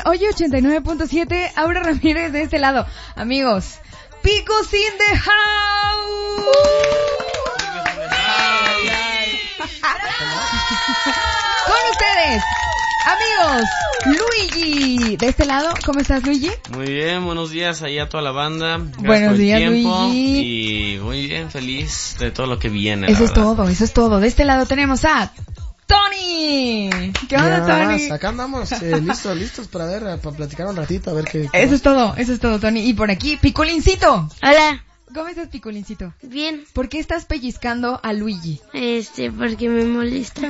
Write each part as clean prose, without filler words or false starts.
Oye, 89.7, Aura Ramírez de este lado. Amigos, Picos in the house. Con ustedes, amigos, Luigi. De este lado, ¿cómo estás, Luigi? Muy bien, buenos días ahí a toda la banda. Gracias buenos por el días, tiempo, Luigi. Y muy bien, feliz de todo lo que viene. Eso es todo. De este lado tenemos a Tony. ¿Qué onda, Tony? Acá andamos, listos para platicar un ratito, a ver qué Eso es todo, Tony. Y por aquí, Piculincito. Hola. ¿Cómo estás, Piculincito? Bien. ¿Por qué estás pellizcando a Luigi? Porque me molesta.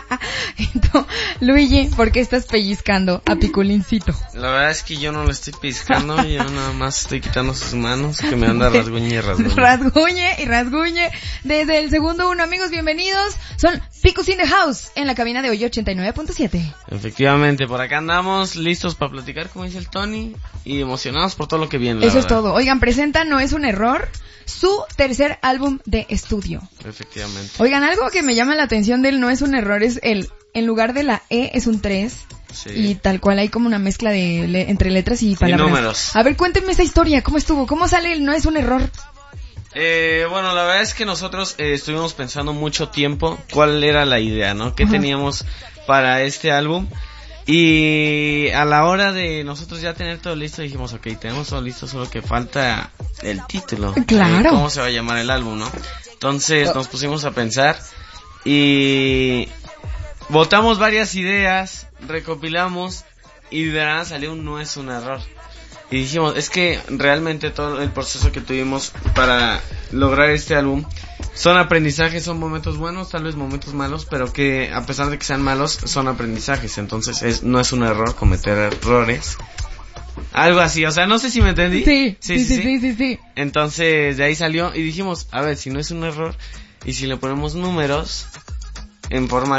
Luigi, ¿por qué estás pellizcando a Piculincito? La verdad es que yo no lo estoy piscando, yo nada más estoy quitando sus manos que me anda rasguñe y rasguñe. Rasguñe. Desde el segundo uno, amigos, bienvenidos. Son Picos in the house en la cabina de hoy 89.7. Efectivamente, por acá andamos listos para platicar, como dice el Tony, y emocionados por todo lo que viene. Eso es todo. Oigan, presenta No es un error, su tercer álbum de estudio. Efectivamente. Oigan, algo que me llama la atención del No es un error es en lugar de la E es un 3. Sí. Y tal cual hay como una mezcla de entre letras y palabras. Y números. A ver, cuéntenme esa historia, ¿cómo estuvo? ¿Cómo sale el No es un error? Bueno, la verdad es que nosotros estuvimos pensando mucho tiempo cuál era la idea, ¿no? ¿Qué teníamos para este álbum? Y a la hora de nosotros ya tener todo listo, dijimos, ok, tenemos todo listo, solo que falta el título. Claro. ¿Cómo se va a llamar el álbum, no? Entonces nos pusimos a pensar y botamos varias ideas, recopilamos y de nada salió un No es un error. Y dijimos, es que realmente todo el proceso que tuvimos para lograr este álbum son aprendizajes, son momentos buenos, tal vez momentos malos, pero que a pesar de que sean malos, son aprendizajes. Entonces no es un error cometer errores. Algo así, o sea, no sé si me entendí. Sí. Entonces de ahí salió y dijimos, a ver, si no es un error y si le ponemos números en forma